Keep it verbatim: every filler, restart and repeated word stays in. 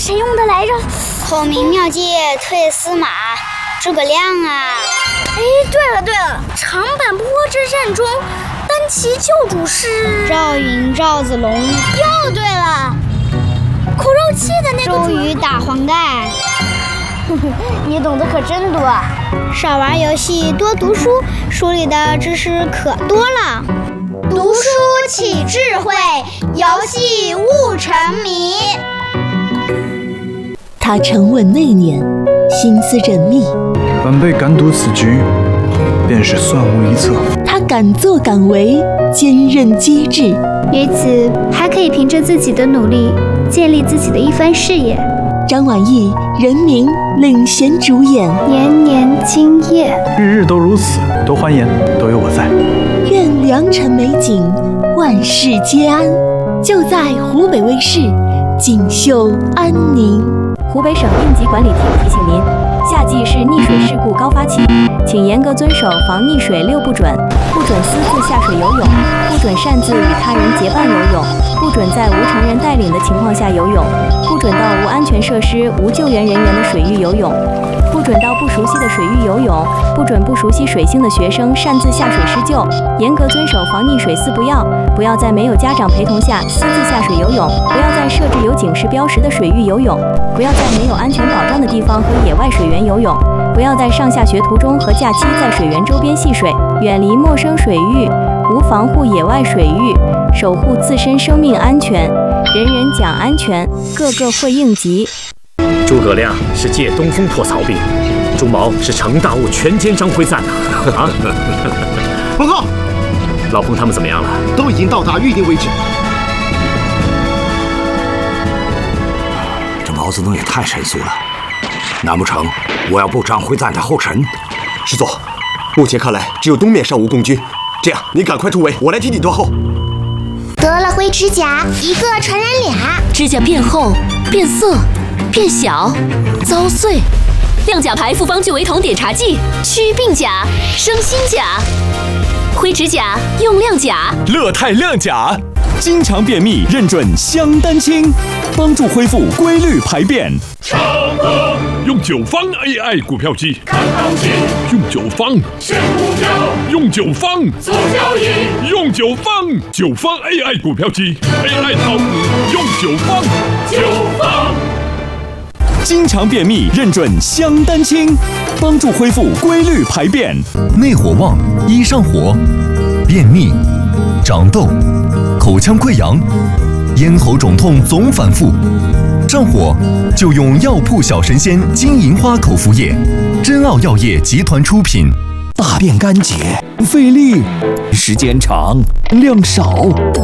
谁用的来着？ 透明妙计退司马诸葛亮啊！ 哎，对了对了，长坂坡之战中，单骑救主是赵云、赵子龙。 又对了，苦肉计的那个周瑜打黄盖。 你懂得可真多啊！ 少玩游戏，多读书，书里的知识可多了。 读书起智慧，游戏悟沉迷。 他沉稳内敛，心思缜密。 晚辈敢赌此局，便是算无一策。 他敢作敢为，坚韧机智。 于此还可以凭着自己的努力，建立自己的一番事业。 张晚意、任明领衔主演， 年年今夜， 日日都如此，多欢颜，都有我在。 愿良辰美景，万事皆安。就在湖北卫视，锦绣安宁。 湖北省应急管理厅提醒您，夏季是溺水事故高发期，请严格遵守防溺水六不准：不准私自下水游泳，不准擅自与他人结伴游泳，不准在无成人带领的情况下游泳，不准到无安全设施、无救援人员的水域游泳，不准到不熟悉的水域游泳，不准不熟悉水性的学生擅自下水施救。严格遵守防溺水四不要：不要在没有家长陪同下私自下水游泳，不要在设置有警示标识的水域游泳，不要在没有安全保障的地方和野外水源游泳，不要在上下学途中和假期在水源周边戏水，远离陌生水域，无防护野外水域，守护自身生命安全，人人讲安全，个个会应急。 诸葛亮是借东风破曹兵，朱毛是成大物全歼张辉瓒的啊！ 报告， 老彭他们怎么样了？ 都已经到达预定位置。 这毛泽东也太神速了，难不成我要步张辉瓒的后尘？ 师座，目前看来只有东面尚无共军，这样你赶快突围，我来替你断后。 得了灰指甲，一个传染俩。 指甲变厚、变色、变小、遭碎。亮甲牌复方聚维酮碘茶剂，祛病甲、生新甲。灰指甲用亮甲。 乐泰亮甲，经常便秘认准香丹清，帮助恢复规律排便。 超哥用九方 A I 股票机看行情，用九方选股票，用九方做交易，用九方九方 A I 股票机 A I 炒股用九方九方。 经常便秘认准香丹清，帮助恢复规律排便。 内火旺，易上火，便秘、长痘、口腔溃疡、咽喉肿痛总反复，上火就用药铺小神仙金银花口服液，真奥药业集团出品。 大便干结，费力，时间长，量少。